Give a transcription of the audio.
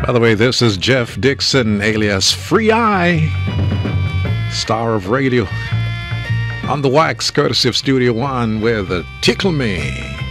By the way, this is Jeff Dixon, alias Free Eye, star of radio, on the wax, courtesy of Studio One with Tickle Me.